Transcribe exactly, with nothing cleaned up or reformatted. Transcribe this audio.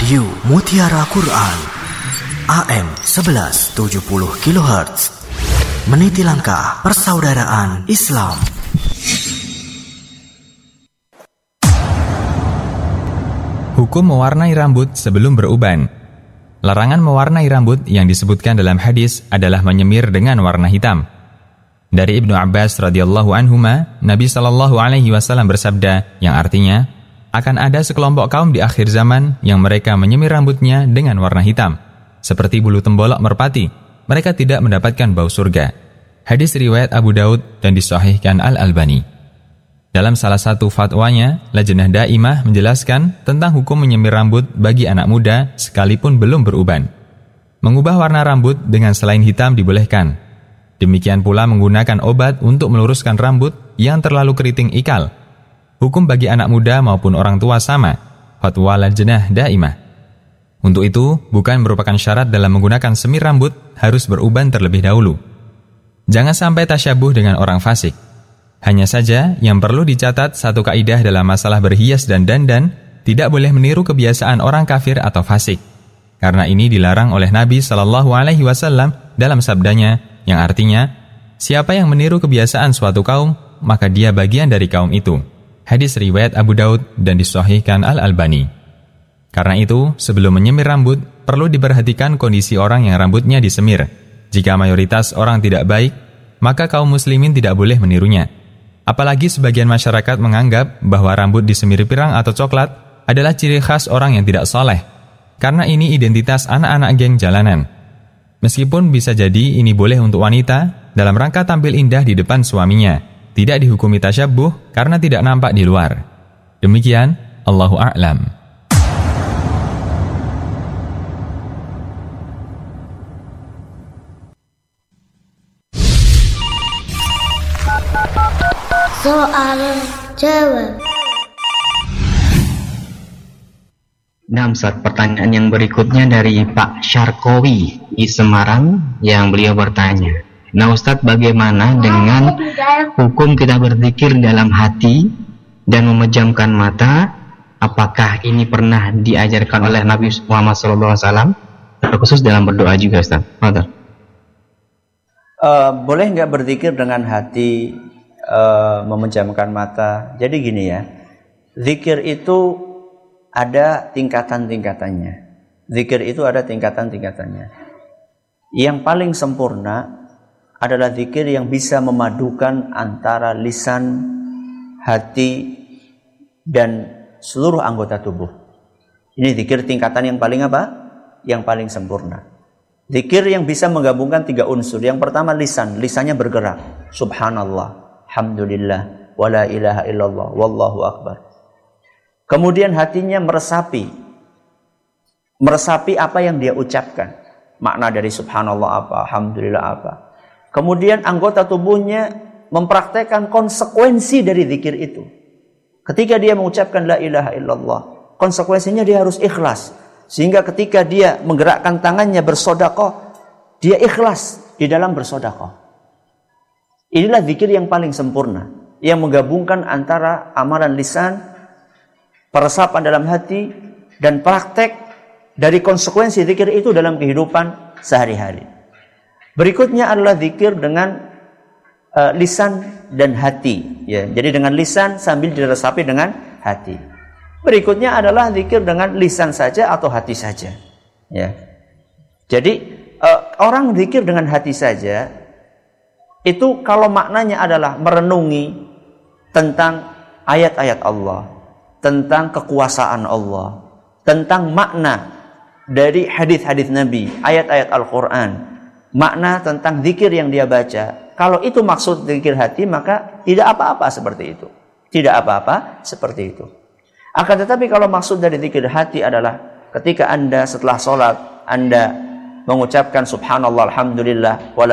Radio Mutiara Quran A M sebelas tujuh puluh kilohertz, meniti langkah persaudaraan Islam. Hukum mewarnai rambut sebelum beruban. Larangan mewarnai rambut yang disebutkan dalam hadis adalah menyemir dengan warna hitam. Dari Ibnu Abbas radhiyallahu anhuma, Nabi sallallahu alaihi wasallam bersabda, yang artinya, akan ada sekelompok kaum di akhir zaman yang mereka menyemir rambutnya dengan warna hitam, seperti bulu tembolok merpati. Mereka tidak mendapatkan bau surga. Hadis riwayat Abu Daud dan disahihkan Al-Albani. Dalam salah satu fatwanya, Lajnah Daimah menjelaskan tentang hukum menyemir rambut bagi anak muda sekalipun belum beruban. Mengubah warna rambut dengan selain hitam dibolehkan. Demikian pula menggunakan obat untuk meluruskan rambut yang terlalu keriting ikal. Hukum bagi anak muda maupun orang tua sama, fatwa Lajnah Daimah. Untuk itu, bukan merupakan syarat dalam menggunakan semir rambut harus beruban terlebih dahulu. Jangan sampai tasyabuh dengan orang fasik. Hanya saja yang perlu dicatat satu kaidah dalam masalah berhias dan dandan, tidak boleh meniru kebiasaan orang kafir atau fasik. Karena ini dilarang oleh Nabi sallallahu alaihi wasallam dalam sabdanya, yang artinya, siapa yang meniru kebiasaan suatu kaum, maka dia bagian dari kaum itu. Hadis riwayat Abu Daud dan disahihkan Al-Albani. Karena itu, sebelum menyemir rambut, perlu diperhatikan kondisi orang yang rambutnya disemir. Jika mayoritas orang tidak baik, maka kaum muslimin tidak boleh menirunya. Apalagi sebagian masyarakat menganggap bahwa rambut disemir pirang atau coklat adalah ciri khas orang yang tidak soleh. Karena ini identitas anak-anak geng jalanan. Meskipun bisa jadi ini boleh untuk wanita dalam rangka tampil indah di depan suaminya, tidak dihukumi tasyabuh karena tidak nampak di luar. Demikian, Allahu a'lam. Soal jawab. Nah, Ustaz, pertanyaan yang berikutnya dari Pak Syarkowi di Semarang yang beliau bertanya, nah Ustaz, bagaimana dengan hukum kita berzikir dalam hati dan memejamkan mata? Apakah ini pernah diajarkan oleh Nabi Muhammad shallallahu alaihi wasallam, terkhusus dalam berdoa juga, Ustaz? Fadhal. Uh, boleh nggak berzikir dengan hati, uh, memejamkan mata? Jadi gini ya, zikir itu ada tingkatan-tingkatannya. Zikir itu ada tingkatan-tingkatannya. Yang paling sempurna adalah zikir yang bisa memadukan antara lisan, hati, dan seluruh anggota tubuh. Ini zikir tingkatan yang paling apa? Yang paling sempurna. Zikir yang bisa menggabungkan tiga unsur. Yang pertama lisan, lisannya bergerak. Subhanallah, Alhamdulillah, wa la ilaha illallah, wallahu akbar. Kemudian hatinya meresapi. Meresapi apa yang dia ucapkan. Makna dari subhanallah apa, alhamdulillah apa. Kemudian anggota tubuhnya mempraktekkan konsekuensi dari zikir itu. Ketika dia mengucapkan la ilaha illallah, konsekuensinya dia harus ikhlas. Sehingga ketika dia menggerakkan tangannya bersedekah, dia ikhlas di dalam bersedekah. Inilah zikir yang paling sempurna, yang menggabungkan antara amalan lisan, peresapan dalam hati, dan praktek dari konsekuensi zikir itu dalam kehidupan sehari-hari. Berikutnya adalah zikir dengan uh, lisan dan hati. Ya, jadi dengan lisan sambil diresapi dengan hati. Berikutnya adalah zikir dengan lisan saja atau hati saja. Ya. Jadi uh, orang zikir dengan hati saja itu kalau maknanya adalah merenungi tentang ayat-ayat Allah, tentang kekuasaan Allah, tentang makna dari hadis-hadis Nabi, ayat-ayat Al-Quran, makna tentang zikir yang dia baca. Kalau itu maksud zikir hati, maka tidak apa-apa seperti itu. Tidak apa-apa seperti itu. Akan tetapi kalau maksud dari zikir hati adalah ketika Anda setelah sholat, Anda mengucapkan subhanallah, alhamdulillah, wa la